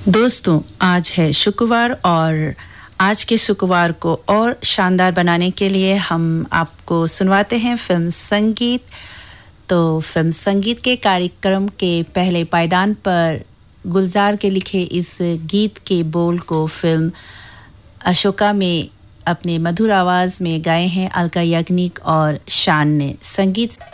दोस्तों आज है शुक्रवार और आज के शुक्रवार को और शानदार बनाने के लिए हम आपको सुनवाते हैं फिल्म संगीत। तो फिल्म संगीत के कार्यक्रम के पहले पायदान पर गुलजार के लिखे इस गीत के बोल को फिल्म अशोका में अपने मधुर आवाज में गाए हैं अलका याग्निक और शान ने। संगीत